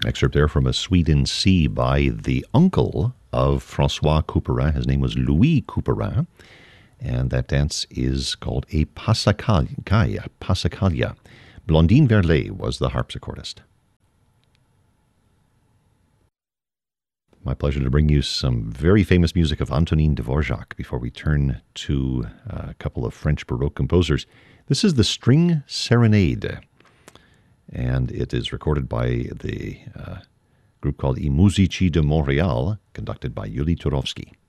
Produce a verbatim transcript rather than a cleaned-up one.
Excerpt there from A Suite in C by the uncle of Francois Couperin. His name was Louis Couperin. And that dance is called a Passacaglia. Passacaglia. Blondine Verlet was the harpsichordist. My pleasure to bring you some very famous music of Antonin Dvorak before we turn to a couple of French Baroque composers. This is the String Serenade, and it is recorded by the uh, group called I Musici de Montréal, conducted by Yuli Turovsky.